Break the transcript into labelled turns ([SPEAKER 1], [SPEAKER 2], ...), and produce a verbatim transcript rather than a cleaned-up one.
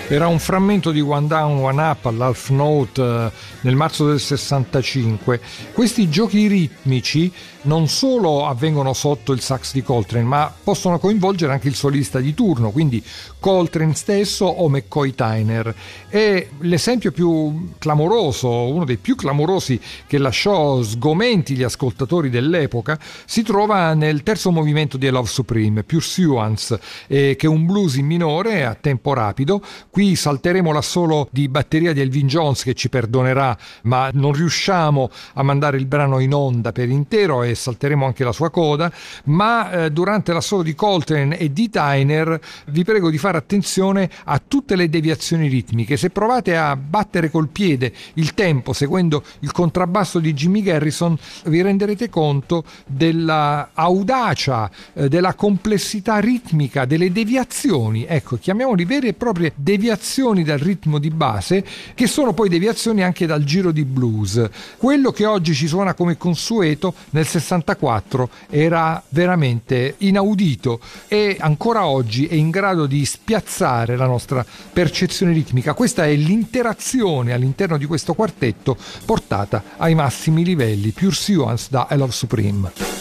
[SPEAKER 1] Era un frammento di One Down, One Up all'Half Note eh, nel marzo del sessantacinque. Questi giochi ritmici non solo avvengono sotto il sax di Coltrane, ma possono coinvolgere anche il solista di turno, quindi Coltrane stesso o McCoy Tyner. E l'esempio più clamoroso, uno dei più clamorosi che lasciò sgomenti gli ascoltatori dell'epoca, si trova nel terzo movimento di I Love Supreme, Pursuance, eh, che è un blues in minore a tempo rapido. Qui salteremo l'assolo di batteria di Elvin Jones, che ci perdonerà, ma non riusciamo a mandare il brano in onda per intero e salteremo anche la sua coda. Ma eh, durante l'assolo di Coltrane e di Tyner vi prego di fare attenzione a tutte le deviazioni ritmiche. Se provate a battere col piede il tempo seguendo il contrabbasso di Jimmy Garrison, vi renderete conto della audacia, eh, della complessità ritmica, delle deviazioni, ecco, chiamiamoli vere e proprie deviazioni dal ritmo di base, che sono poi deviazioni anche dal giro di blues. Quello che oggi ci suona come consueto nel sessantaquattro era veramente inaudito e ancora oggi è in grado di spiazzare la nostra percezione ritmica. Questa è l'interazione all'interno di questo quartetto portata ai massimi livelli. Pursuance da I Love Supreme.